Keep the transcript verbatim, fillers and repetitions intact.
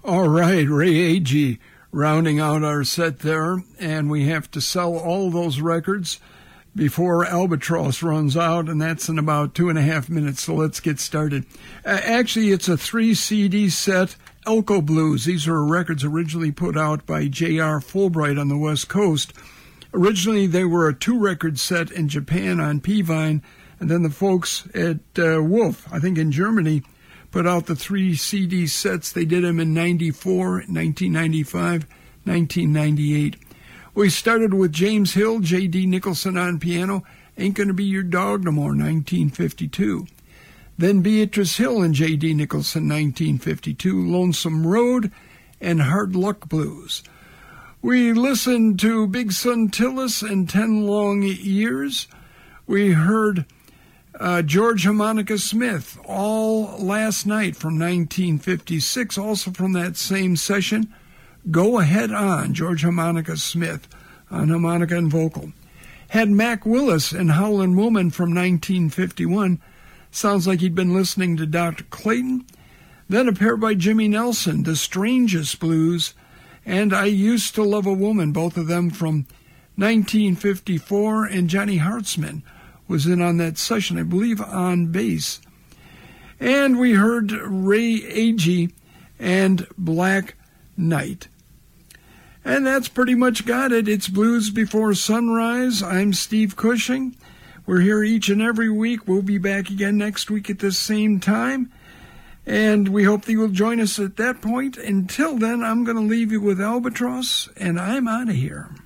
All right, Ray Agee rounding out our set there, and we have to sell all those records before Albatross runs out, and that's in about two and a half minutes, so let's get started. Uh, actually, it's a three C D set, Elko Blues. These are records originally put out by J R Fulbright on the West Coast. Originally, they were a two-record set in Japan on P-Vine, and then the folks at uh, Wolf, I think in Germany, put out the three C D sets. They did them in ninety-four, nineteen ninety-five, nineteen ninety-eight. We started with James Hill, J D Nicholson on piano, Ain't Gonna Be Your Dog No More, nineteen fifty-two. Then Beatrice Hill and J D Nicholson, nineteen fifty-two, Lonesome Road, and Hard Luck Blues. We listened to Big Son Tillis and Ten Long Years. We heard uh, George Harmonica Smith, All Last Night from nineteen fifty-six, also from that same session. Go Ahead On, George Harmonica Smith on harmonica and vocal. Had Mac Willis and Howlin' Woman from nineteen fifty-one. Sounds like he'd been listening to Doctor Clayton. Then a pair by Jimmy Nelson, The Strangest Blues, and I Used to Love a Woman, both of them from nineteen fifty-four, and Johnny Hartzman was in on that session, I believe on bass. And we heard Ray Agee and Black Knight. And that's pretty much got it. It's Blues Before Sunrise. I'm Steve Cushing. We're here each and every week. We'll be back again next week at the same time. And we hope that you'll join us at that point. Until then, I'm going to leave you with Albatross, and I'm out of here.